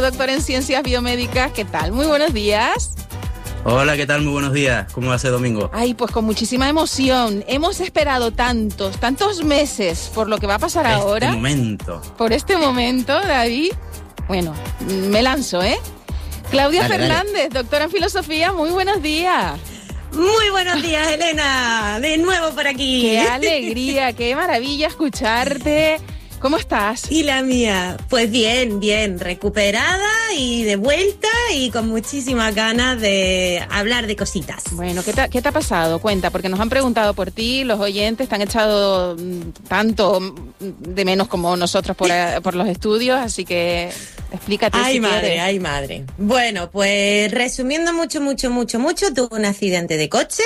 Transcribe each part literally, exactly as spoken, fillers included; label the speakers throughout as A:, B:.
A: Doctor en Ciencias Biomédicas, ¿qué tal? Muy buenos días.
B: Hola, ¿qué tal? Muy buenos días. ¿Cómo va ese domingo?
A: Ay, pues con muchísima emoción. Hemos esperado tantos, tantos meses por lo que va a pasar
B: este
A: ahora.
B: Por este momento.
A: Por este momento, David. Bueno, me lanzo, ¿eh? Claudia
B: dale,
A: Fernández,
B: dale.
A: doctora en filosofía, muy buenos días.
C: Muy buenos días, Elena. De nuevo por aquí.
A: Qué alegría, qué maravilla escucharte. ¿Cómo estás?
C: Y la mía, pues bien, bien, recuperada y de vuelta y con muchísimas ganas de hablar de cositas.
A: Bueno, ¿qué te, qué te ha pasado? Cuenta, porque nos han preguntado por ti, los oyentes te han echado tanto de menos como nosotros por, por los estudios, así que explícate.
C: Ay,
A: si
C: madre,
A: quieres.
C: ay, madre. Bueno, pues resumiendo mucho, mucho, mucho, mucho, tuve un accidente de coche,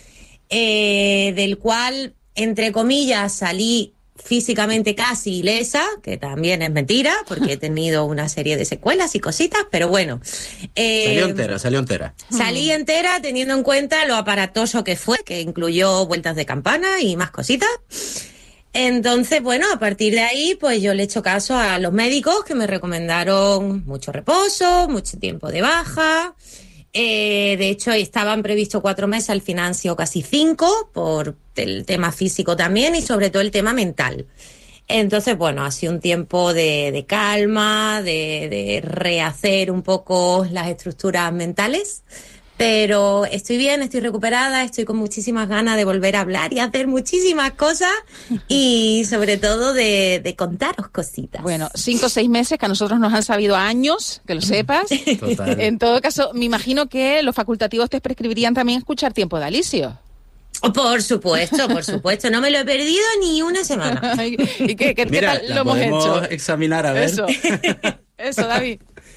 C: eh, del cual, entre comillas, salí físicamente casi ilesa, que también es mentira, porque he tenido una serie de secuelas y cositas, pero bueno. Eh,
B: salió entera, salió entera.
C: Salí entera teniendo en cuenta lo aparatoso que fue, que incluyó vueltas de campana y más cositas. Entonces, bueno, a partir de ahí, pues yo le he hecho caso a los médicos que me recomendaron mucho reposo, mucho tiempo de baja. Eh, de hecho, estaban previstos cuatro meses, al final han sido casi cinco, por el tema físico también y sobre todo el tema mental. Entonces, bueno, ha sido un tiempo de, de calma, de, de rehacer un poco las estructuras mentales. Pero estoy bien, estoy recuperada, estoy con muchísimas ganas de volver a hablar y hacer muchísimas cosas y sobre todo de, de contaros cositas.
A: Bueno, cinco o seis meses que a nosotros nos han sabido años, que lo sepas.
B: Total.
A: En todo caso, me imagino que los facultativos te prescribirían también escuchar Tiempo de Alicio.
C: Por supuesto, por supuesto, no me lo he perdido ni una semana.
A: ¿Y qué, qué,
B: Mira,
A: qué tal
B: la
A: lo hemos
B: podemos
A: hecho?
B: examinar a ver.
A: Eso, eso, David.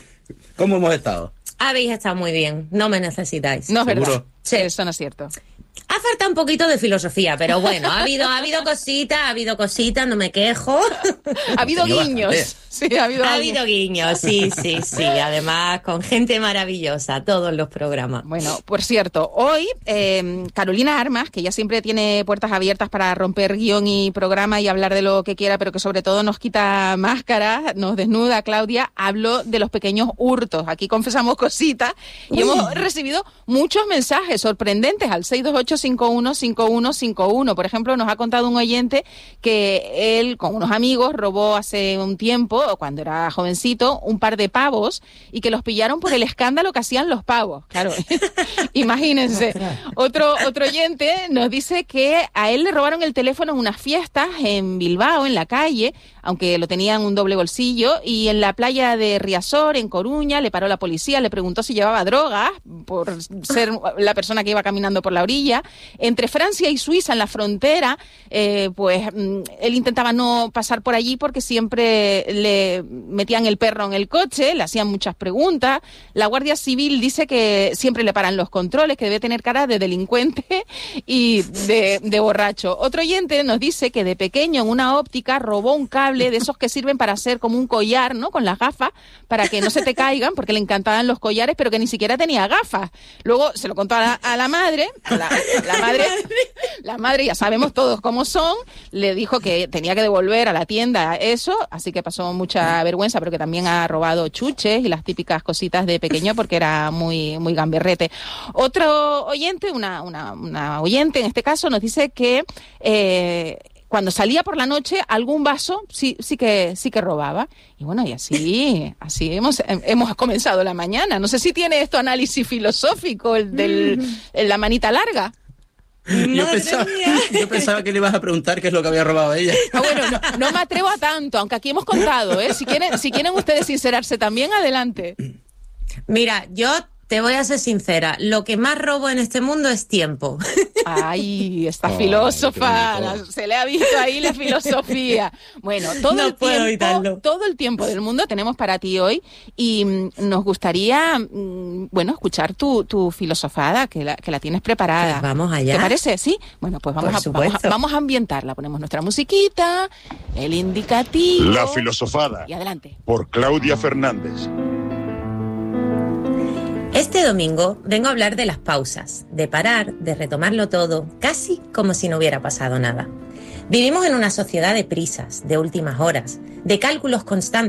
B: ¿Cómo hemos estado?
C: Habéis estado muy bien, no me necesitáis.
A: No es
B: ¿Seguro?
A: verdad.
C: Sí.
A: Eso no es cierto.
C: Ha faltado un poquito de filosofía, pero bueno, ha habido, ha habido cositas, ha habido cositas, no me quejo.
A: Ha habido
B: tenido
A: guiños.
B: bastante.
A: Sí, ha habido
C: Ha
A: algo.
C: habido guiños, sí, sí, sí. Además, con gente maravillosa, todos los programas.
A: Bueno, por cierto, hoy eh, Carolina Armas, que ya siempre tiene puertas abiertas para romper guión y programa y hablar de lo que quiera, pero que sobre todo nos quita máscara, nos desnuda, Claudia, habló de los pequeños hurtos. Aquí confesamos cositas y
C: Uy.
A: hemos recibido muchos mensajes sorprendentes al seis dos ocho cinco uno cinco uno cinco uno. Por ejemplo, nos ha contado un oyente que él con unos amigos robó hace un tiempo, cuando era jovencito, un par de pavos y que los pillaron por el escándalo que hacían los pavos. Claro, imagínense. Otro, otro oyente nos dice que a él le robaron el teléfono en unas fiestas en Bilbao, en la calle, aunque lo tenían un doble bolsillo, y en la playa de Riazor, en Coruña, le paró la policía, le preguntó si llevaba drogas por ser la persona que iba caminando por la orilla. Entre Francia y Suiza, en la frontera, eh, pues él intentaba no pasar por allí porque siempre le metían el perro en el coche, le hacían muchas preguntas. La Guardia Civil dice que siempre le paran los controles, que debe tener cara de delincuente y de, de borracho. Otro oyente nos dice que de pequeño en una óptica robó un cable de esos que sirven para hacer como un collar, ¿no? Con las gafas, para que no se te caigan, porque le encantaban los collares, pero que ni siquiera tenía gafas. Luego se lo contó a la, a la madre, a la, la madre, la madre, ya sabemos todos cómo son, le dijo que tenía que devolver a la tienda eso, así que pasó mucha vergüenza, pero que también ha robado chuches y las típicas cositas de pequeño porque era muy, muy gamberrete. Otro oyente, una, una, una oyente en este caso, nos dice que eh, cuando salía por la noche algún vaso sí, sí que sí que robaba. Y bueno, y así, así hemos, hemos comenzado la mañana. No sé si tiene esto análisis filosófico, el de mm. la manita larga.
B: Yo pensaba, yo pensaba que le ibas a preguntar qué es lo que había robado ella.
A: Ah, bueno, no, no me atrevo a tanto, aunque aquí hemos contado, ¿eh? Si quieren, si quieren ustedes sincerarse también, adelante.
C: Mira, yo te voy a ser sincera, lo que más robo en este mundo es tiempo.
A: Ay, esta
B: Ay,
A: filósofa,
B: qué
A: la-
B: bonito.
A: se le ha visto ahí la filosofía. Bueno, todo
C: No
A: el
C: puedo
A: tiempo,
C: evitarlo.
A: todo el tiempo del mundo tenemos para ti hoy y mm, nos gustaría, mm, bueno, escuchar tu, tu filosofada, que la, que la tienes preparada.
C: Pues vamos allá.
A: ¿Te parece? ¿Sí? Bueno, pues vamos
C: Por
A: a, vamos, a,
C: supuesto.
A: vamos a ambientarla. Ponemos nuestra musiquita, el indicativo.
D: La filosofada,
A: Y adelante.
D: por Claudia Fernández.
C: Este domingo vengo a hablar de las pausas, de parar, de retomarlo todo, casi como si no hubiera pasado nada. Vivimos en una sociedad de prisas, de últimas horas, de cálculos constantes.